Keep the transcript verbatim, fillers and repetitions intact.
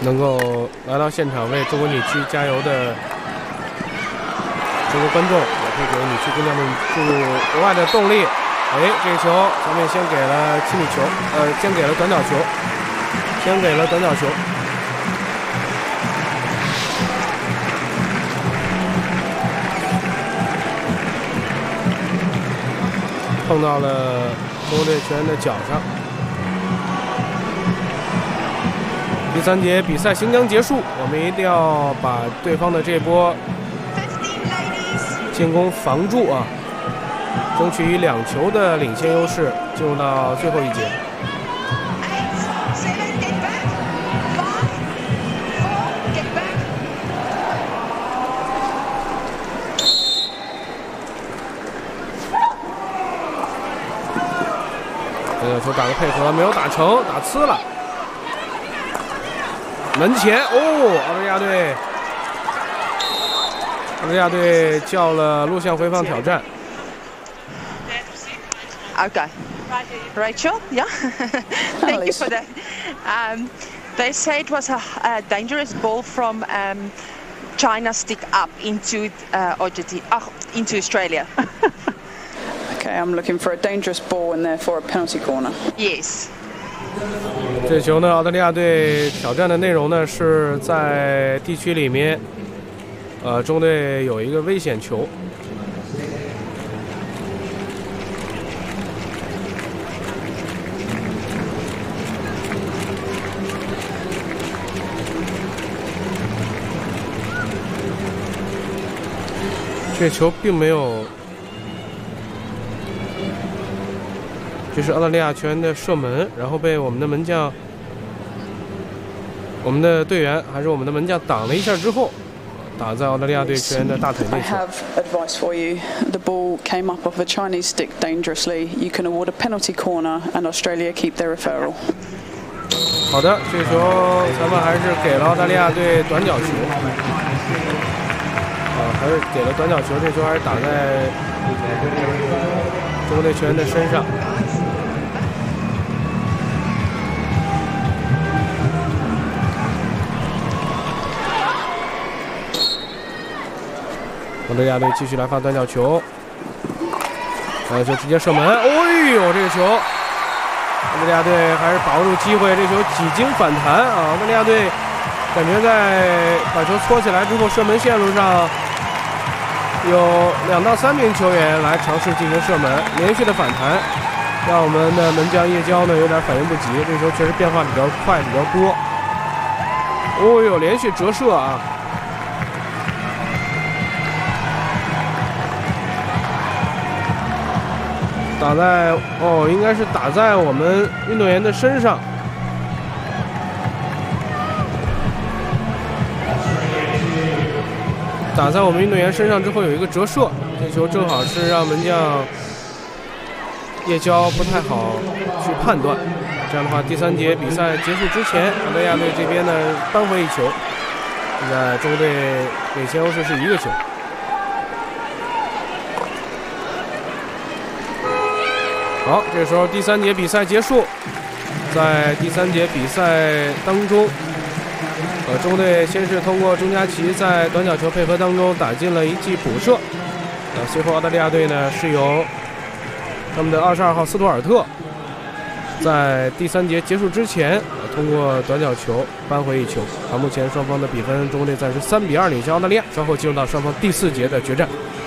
能够来到现场为中国女区加油的中国观众，也会给女区姑娘们注入额外的动力。哎，这个球前面先给了七米球，呃，先给了短角球，先给了短角球。碰到了中国队球员的脚上。第三节比赛行将结束，我们一定要把对方的这波进攻防住啊，争取以两球的领先优势进入到最后一节。这个球打个配合，没有打成，打呲了。门前哦，澳大利亚队，澳大利亚队叫了录像回放挑战。 Okay, Rachel, yeah, thank you for that. Um, they say it was a, a dangerous ball from um, China stick up into uh, Argentina, uh, into Australia. Okay, I'm looking for a dangerous ball and therefore a penalty corner. Yes. 这球呢，澳大利亚队挑战的内容呢是在地区里面，呃，中队有一个危险球。这球并没有。这是澳大利亚球员的射门，然后被我们的门将、我们的队员还是我们的门将挡了一下之后，打在澳大利亚队球员的大腿内 I have advice for you. The ball came up off a Chinese stick dangerously. You can award a penalty corner, and Australia keep their referral. 好的，这球裁判还是给了澳大利亚队短角球，啊，还是给了短角球，这球还是打在中国队球员的身上。澳大利亚队继续来发短角球，短角球直接射门，哎呦，这个球，澳大利亚队还是把握住机会，这球几经反弹啊！澳大利亚队感觉在把球搓起来之后，射门线路上有两到三名球员来尝试进行射门，连续的反弹，让我们的门将叶娇呢有点反应不及，这球确实变化比较快，比较多。哦呦，连续折射啊！打在哦，应该是打在我们运动员的身上。打在我们运动员身上之后有一个折射，这球正好是让门将叶娇不太好去判断。这样的话，第三节比赛结束之前，澳大利亚队这边呢扳回一球，现在中国队领先优势是一个球。好，这时候第三节比赛结束，在第三节比赛当中，呃，中国队先是通过钟佳琪在短角球配合当中打进了一记补射，呃，随后澳大利亚队呢是由他们的二十二号斯图尔特在第三节结束之前，呃、通过短角球扳回一球。啊，目前双方的比分，中国队暂时三比二领先澳大利亚，稍后进入到双方第四节的决战。